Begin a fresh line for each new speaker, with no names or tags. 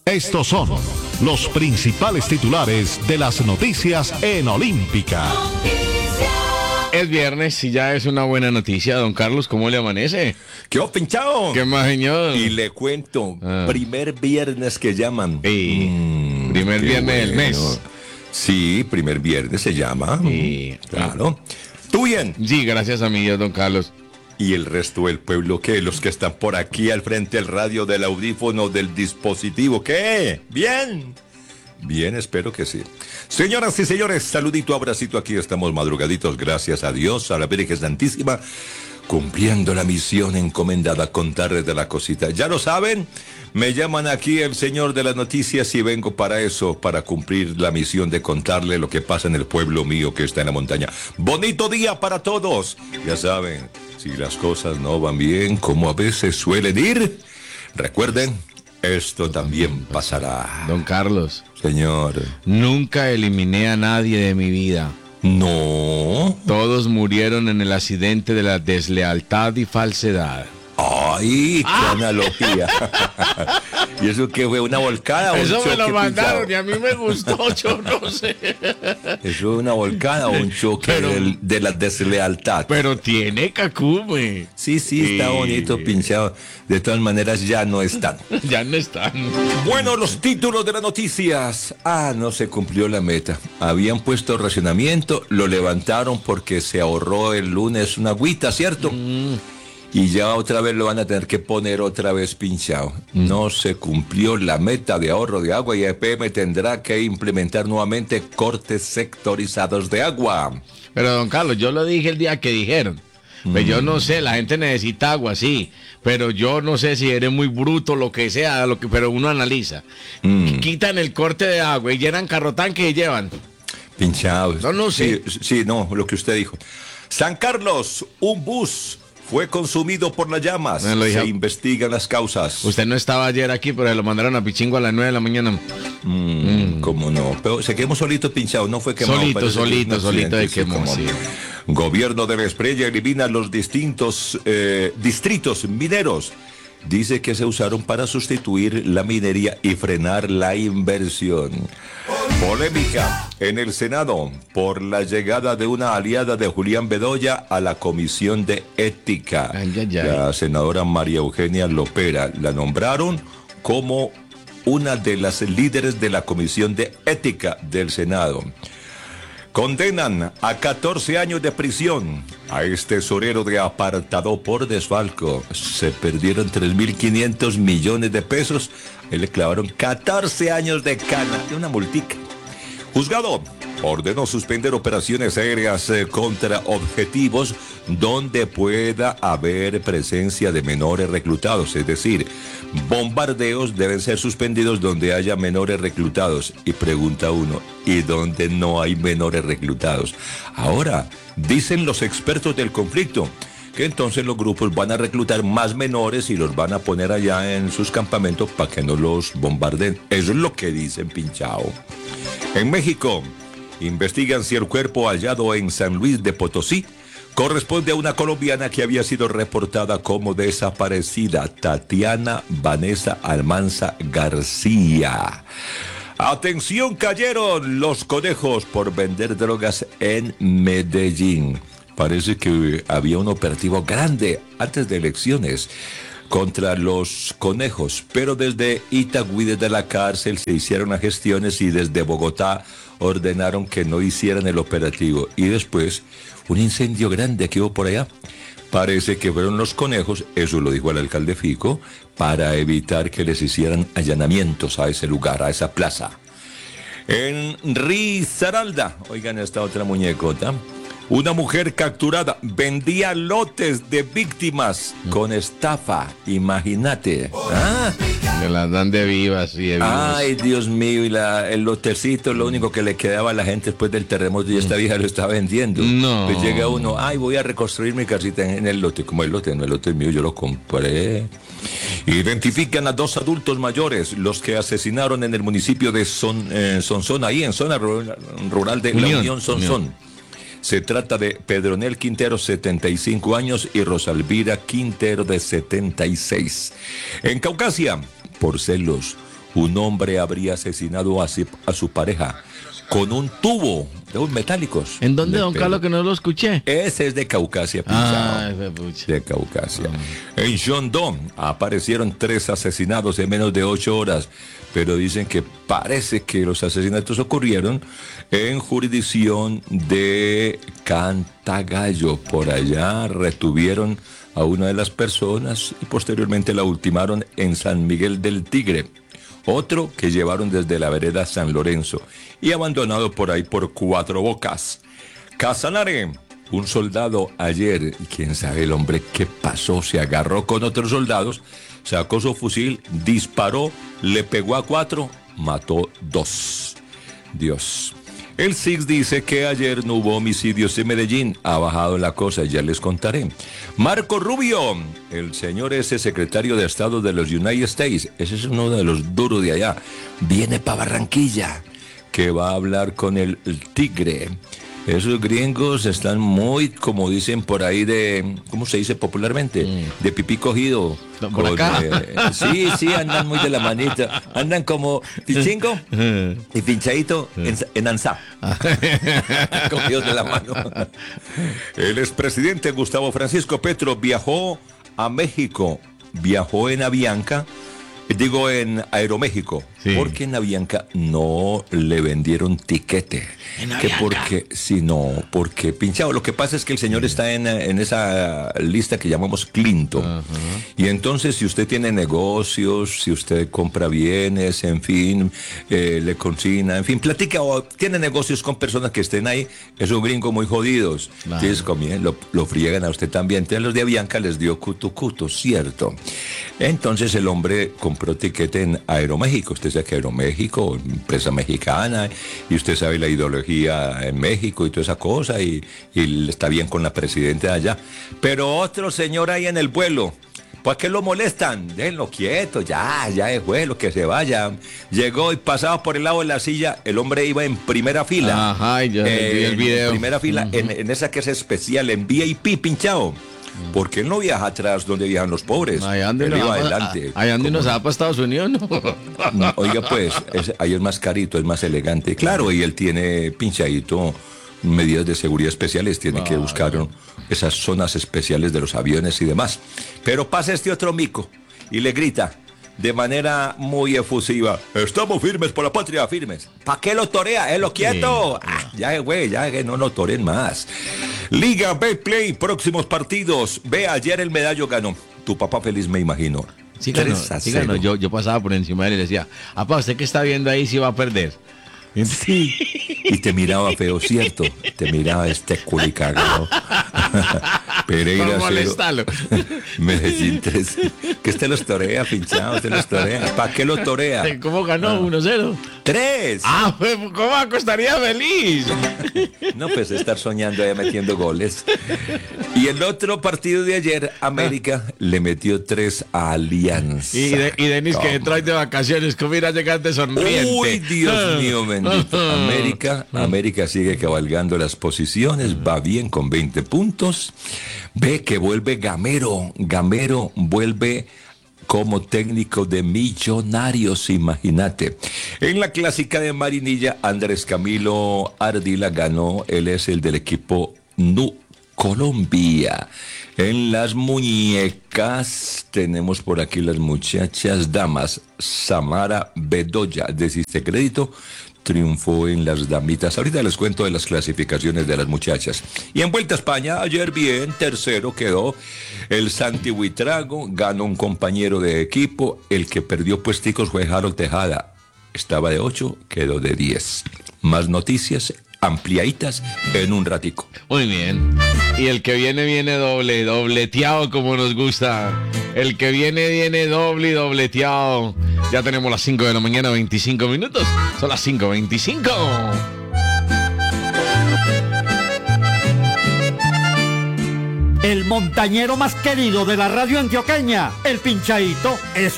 Estos son los principales titulares de las noticias en Olímpica.
Es viernes y ya es una buena noticia. Don Carlos, ¿cómo le amanece?
¿Qué ha pinchado?
¿Qué más, señor?
Y le cuento, primer viernes que llaman.
Primer viernes del mes.
Sí, primer viernes se llama. Claro. ¿Tú bien?
Sí, gracias a mi Dios, don Carlos.
¿Y el resto del pueblo qué? Los que están por aquí al frente del radio, del audífono, del dispositivo, ¿qué? ¿Bien? Bien, espero que sí. Señoras y señores, saludito, abracito, aquí estamos madrugaditos, gracias a Dios, a la Virgen Santísima, cumpliendo la misión encomendada, contarles de la cosita. Ya lo saben, me llaman aquí el señor de las noticias y vengo para eso, para cumplir la misión de contarle lo que pasa en el pueblo mío que está en la montaña. Bonito día para todos. Ya saben, si las cosas no van bien, como a veces suelen ir, recuerden, esto también pasará.
Don Carlos.
Señor.
Nunca eliminé a nadie de mi vida.
No.
Todos murieron en el accidente de la deslealtad y falsedad.
¡Ay, qué analogía! ¿Y eso qué fue? ¿Una volcada o un choque?
Eso me lo mandaron
pinchado?
y a mí me gustó, yo no sé.
¿Eso es una volcada o un choque de la deslealtad?
Pero tiene cacume.
Sí, está bonito pinchado. De todas maneras ya no están.
Ya no están.
Bueno, los títulos de las noticias. No se cumplió la meta. Habían puesto racionamiento, lo levantaron porque se ahorró el lunes una agüita, ¿cierto? Y ya otra vez lo van a tener que poner otra vez pinchado. No se cumplió la meta de ahorro de agua y EPM tendrá que implementar nuevamente cortes sectorizados de agua.
Pero don Carlos, yo lo dije el día que dijeron. Pues yo no sé, la gente necesita agua, sí, pero yo no sé si eres muy bruto, lo que sea, pero uno analiza. Quitan el corte de agua y llenan carrotanque y llevan.
Pinchados.
No sé.
Sí, lo que usted dijo. San Carlos, un bus fue consumido por las llamas. Se investigan las causas.
Usted no estaba ayer aquí, pero se lo mandaron a Pichingo a las 9 de la mañana.
¿Cómo no? Pero se quemó solito pinchado, no fue quemado.
Solito de quemó, sí.
Gobierno de la Estrella elimina los distintos distritos mineros. Dice que se usaron para sustituir la minería y frenar la inversión. Polémica en el Senado por la llegada de una aliada de Julián Bedoya a la Comisión de Ética. La senadora María Eugenia Lopera la nombraron como una de las líderes de la Comisión de Ética del Senado. Condenan a 14 años de prisión a este tesorero de apartado por desfalco. Se perdieron 3.500 millones de pesos y le clavaron 14 años de cana, de una multica. Juzgado ordenó suspender operaciones aéreas contra objetivos donde pueda haber presencia de menores reclutados, es decir, bombardeos deben ser suspendidos donde haya menores reclutados. Y pregunta uno, ¿y dónde no hay menores reclutados? Ahora, dicen los expertos del conflicto que entonces los grupos van a reclutar más menores y los van a poner allá en sus campamentos para que no los bombarden. Eso es lo que dicen, pinchao. En México, investigan si el cuerpo hallado en San Luis de Potosí corresponde a una colombiana que había sido reportada como desaparecida, Tatiana Vanessa Almanza García. Atención, cayeron los conejos por vender drogas en Medellín. Parece que había un operativo grande antes de elecciones contra los conejos, pero desde Itagüí, desde la cárcel, se hicieron las gestiones y desde Bogotá ordenaron que no hicieran el operativo. Y después, un incendio grande que hubo por allá. Parece que fueron los conejos, eso lo dijo el alcalde Fico, para evitar que les hicieran allanamientos a ese lugar, a esa plaza. En Risaralda, oigan esta otra muñecota. Una mujer capturada vendía lotes de víctimas con estafa, imagínate.
Me las dan de vivas y de vivos.
Ay, Dios mío, y el lotecito, lo único que le quedaba a la gente después del terremoto y esta vieja lo está vendiendo.
No.
Pues llega uno, voy a reconstruir mi casita en el lote. Como el lote es mío, yo lo compré. Identifican a 2 adultos mayores, los que asesinaron en el municipio de Sonsón, ahí en zona rural de la Unión Sonsón. Se trata de Pedronel Quintero, 75 años, y Rosalvira Quintero, de 76. En Caucasia, por celos, un hombre habría asesinado a su pareja con un tubo de un metálicos.
¿En dónde, don
pelo.
Carlos, que no lo escuché?
Ese es de Caucasia, de Caucasia. En Yondón aparecieron 3 asesinados en menos de 8 horas, pero dicen que parece que los asesinatos ocurrieron en jurisdicción de Cantagallo. Por allá retuvieron a una de las personas y posteriormente la ultimaron en San Miguel del Tigre. Otro que llevaron desde la vereda San Lorenzo y abandonado por ahí por 4 Bocas. Casanare, un soldado ayer, quién sabe el hombre qué pasó, se agarró con otros soldados, sacó su fusil, disparó, le pegó a 4, mató 2. Dios. El SIX dice que ayer no hubo homicidios en Medellín. Ha bajado la cosa, ya les contaré. Marco Rubio, el señor ese secretario de Estado de los United States, ese es uno de los duros de allá, viene para Barranquilla, que va a hablar con el Tigre. Esos gringos están muy, como dicen por ahí, de, ¿cómo se dice popularmente? De pipí cogido.
Por acá.
Sí, andan muy de la manita. Andan como pichingo y pinchadito en ansá. Cogidos de la mano. El expresidente Gustavo Francisco Petro viajó a México. Viajó en Avianca. Digo en Aeroméxico, sí. Porque en Avianca no le vendieron tiquete. Que porque, si no, porque pinchado. Lo que pasa es que el señor está en esa lista que llamamos Clinton. Y entonces, si usted tiene negocios, si usted compra bienes, en fin, le consigna, en fin, platica o tiene negocios con personas que estén ahí, es un gringo muy jodidos. Entonces, lo friegan a usted también. Entonces, los de Avianca les dio cutu, ¿cierto? Entonces, el hombre compró tiquete en Aeroméxico. Usted sabe que Aeroméxico, empresa mexicana, y usted sabe la ideología en México y toda esa cosa, y está bien con la presidenta de allá. Pero otro señor ahí en el vuelo, ¿por qué lo molestan? Déjenlo quieto, ya es vuelo, que se vaya. Llegó y pasaba por el lado de la silla, el hombre iba en primera fila.
Ajá, ya vi el video.
En primera fila, en esa que es especial, en VIP, pinchado. Porque él no viaja atrás donde viajan los pobres. Él iba adelante.
Allá donde nos va para Estados Unidos, ¿no?
No, oiga, pues, ahí es más carito, es más elegante. Claro, y él tiene pinchadito medidas de seguridad especiales. Tiene que buscar esas zonas especiales de los aviones y demás. Pero pasa este otro mico y le grita de manera muy efusiva: estamos firmes por la patria, firmes. ¿Para qué lo torea? Lo quieto. Sí. Ya que no lo toren más. Liga Betplay, próximos partidos. Ve, ayer el Medallo ganó. Tu papá feliz, me imagino.
Sí ganó. Yo pasaba por encima de él y le decía: papá, ¿usted qué está viendo ahí si va a perder?
Sí. Y te miraba feo, ¿cierto? Te miraba este culicagado. Pereira 0, Medellín 3. Que usted los torea, pinchado, usted los torea. ¿Para qué lo torea?
¿Cómo ganó? 1-0.
3.
¿Cómo acostaría feliz?
No, pues estar soñando ahí metiendo goles. Y el otro partido de ayer, América le metió 3 a Alianza.
Y Denis, que entró de vacaciones, ¿cómo irá a llegar de sonriente?
Uy, Dios mío, bendito. América sigue cabalgando las posiciones, va bien con 20 puntos. Ve que vuelve Gamero vuelve como técnico de Millonarios, imagínate. En la clásica de Marinilla, Andrés Camilo Ardila ganó, él es el del equipo NU Colombia. En las muñecas tenemos por aquí las muchachas damas. Samara Bedoya, de Ciste Crédito, triunfó en las damitas. Ahorita les cuento de las clasificaciones de las muchachas. Y en Vuelta a España, ayer bien, tercero quedó el Santi Buitrago, ganó un compañero de equipo. El que perdió puesticos fue Harold Tejada. Estaba de 8, quedó de 10. Más noticias ampliaditas en un ratico.
Muy bien. Y el que viene dobleteado como nos gusta. El que viene dobleteado. Ya tenemos las 5 de la mañana, 25 minutos. Son las 5:25.
El montañero más querido de la radio antioqueña, el Pinchadito, es